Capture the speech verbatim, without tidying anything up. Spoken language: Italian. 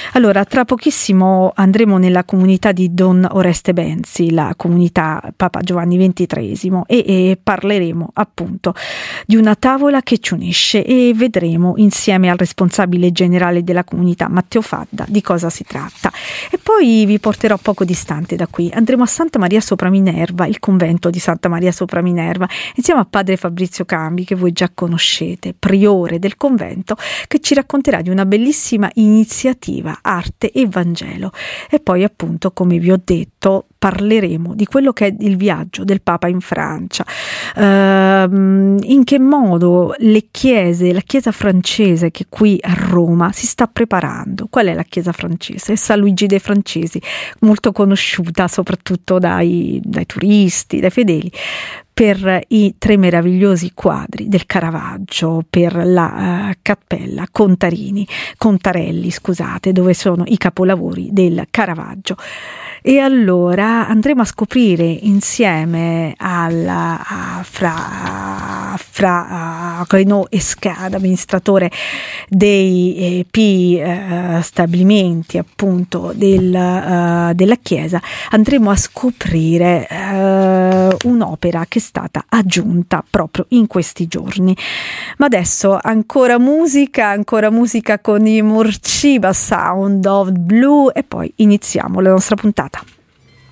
Allora, tra pochissimo andremo nella comunità di Don Oreste Benzi, la comunità Papa Giovanni ventitreesimo, e, e parleremo appunto di una tavola che ci unisce e vedremo insieme al responsabile generale della comunità, Matteo Fadda, di cosa si tratta. E poi vi porterò poco distante da qui, andremo a Santa Maria sopra Minerva, il convento di Santa Maria sopra Minerva, insieme a padre Fabrizio Cambi, che voi già conoscete, priore del convento, che ci racconterà di una bellissima iniziativa Arte e Vangelo. E poi appunto, come vi ho detto, parleremo di quello che è il viaggio del Papa in Francia, ehm, in che modo le chiese, la chiesa francese che qui a Roma si sta preparando. Qual è la chiesa francese? San Luigi dei Francesi, molto conosciuta soprattutto dai, dai turisti, dai fedeli, per i tre meravigliosi quadri del Caravaggio, per la uh, cappella Contarini, Contarelli, scusate, dove sono i capolavori del Caravaggio. E allora andremo a scoprire insieme alla, a, fra, fra uh, Renaud Escada, amministratore dei eh, P eh, stabilimenti appunto del, uh, della chiesa, andremo a scoprire uh, un'opera che è stata aggiunta proprio in questi giorni. Ma adesso ancora musica, ancora musica con i Morciba, Sound of Blue, e poi iniziamo la nostra puntata.